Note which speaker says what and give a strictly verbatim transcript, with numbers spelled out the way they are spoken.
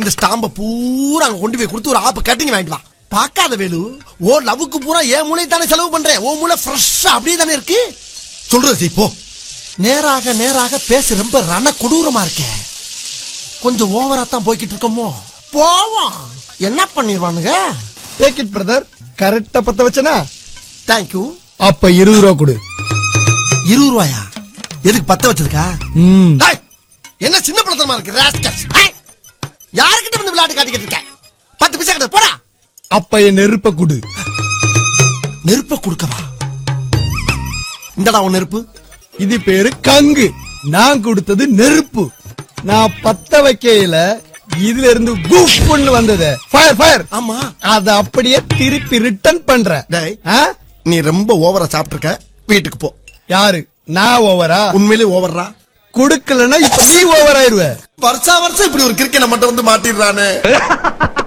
Speaker 1: இந்த ஸ்டாம்ப பூரா அங்க கொண்டு போய் கொடுத்து ஒரு ஆப்பு கட்டிங் வாங்கிட்டு வா. பாக்காத வேலு, ஓ லவ்வுக்கு பூரா ஏன் மூளை தானே செலவு பண்றேன். ஓ மூளை ஃப்ரெஷ்ஷா அப்படியே தானே இருக்கு. சொல்றது போ. நேராக நேராக பேச ரொம்ப ரண கொடூரமா இருக்க. கொஞ்சம் ஓவரா தான் போய்கிட்டு இருக்கோமோ. போவோம். என்ன பண்ணிடுவானுங்க?
Speaker 2: Take it brother. கரெக்டா பத்த வச்சனா?
Speaker 1: தேங்க்யூ.
Speaker 2: அப்ப இருபது ரூபா கொடு.
Speaker 1: இருபது ரூபாயா? எதுக்கு பத்த வச்சதுக்கா? என்ன சின்ன பழத்தனமா இருக்கு ராஸ்கல்ஸ். யாருக்கிட்ட வந்து விளையாட்டு காட்டிக்கிட்டு இருக்க? பத்து பைசா கிட்ட போடா.
Speaker 2: அப்ப என் நெருப்ப கொடு.
Speaker 1: நெருப்ப கொடுக்கவா? இந்தடா உன் நெருப்பு.
Speaker 2: இது பேரு கங்கு. நான் கொடுத்தது நெருப்பு. நான் பத்த வைக்கையில இதுல இருந்து குப்புன்னு வந்தது. Fire fire.
Speaker 1: ஆமா.
Speaker 2: அத அப்படியே திருப்பி ரிட்டர்ன் பண்ற.
Speaker 1: டேய், நீ ரொம்ப ஓவரா சாப்பிட்டுருக்க. வீட்டுக்கு போ.
Speaker 2: யாரு? நான் ஓவரா?
Speaker 1: உண்மையிலே ஓவரா?
Speaker 2: கொடுக்கலன்னா இப்ப நீ ஓவர் ஆயிருவ.
Speaker 1: வருஷா வருஷம் இப்படி ஒரு கிரிக்கெட் மட்டும் வந்து மாட்டிடுறானே.